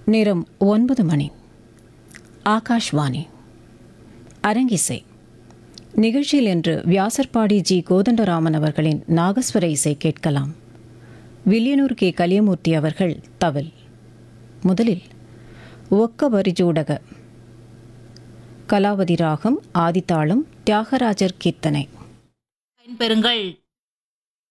நேரம் 9 மணி. ஆகாஷ்வாணி. அரங்கிசை நிகழ்ச்சியில் இன்று வியாசர்பாடி ஜி கோதண்டராமன் அவர்களின் நாகஸ்வர இசை கேட்கலாம். வில்லியனூர் கே கலியமூர்த்தி அவர்கள் தவில். முதலில் ஒக்க பரிஜூடக, கலாவதி ராகம், ஆதித்தாளம், தியாகராஜர் கீர்த்தனை. பெறுங்கள்.